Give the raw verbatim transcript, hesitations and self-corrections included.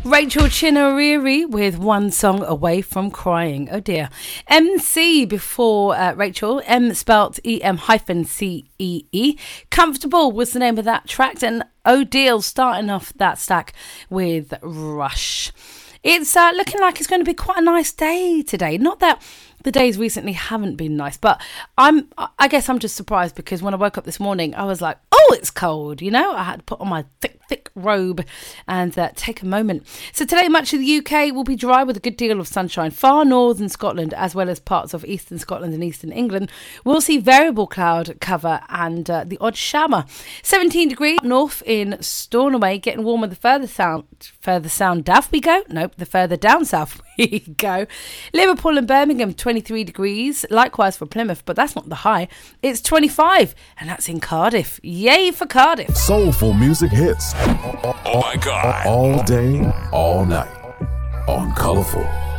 Rachel Chinariri with One Song Away from Crying. Oh dear. M C before uh, Rachel. M spelt E M hyphen C E E. Comfortable was the name of that track. And O'Deal starting off that stack with Rush. It's uh, looking like it's going to be quite a nice day today. Not that the days recently haven't been nice, but I'm I guess I'm just surprised because when I woke up this morning I was like, oh, it's cold, you know. I had to put on my thick thick robe and uh, take a moment. So today much of the U K will be dry with a good deal of sunshine. Far northern Scotland as well as parts of eastern Scotland and eastern England will see variable cloud cover and uh, the odd shower. seventeen degrees north in Stornoway, getting warmer the further south further sound south we go. Nope, the further down south we go. Liverpool and Birmingham twenty-three degrees, likewise for Plymouth, but that's not the high. It's twenty-five, and that's in Cardiff. Yay for Cardiff. Soulful music hits. Oh my God. All day, all night on Colourful.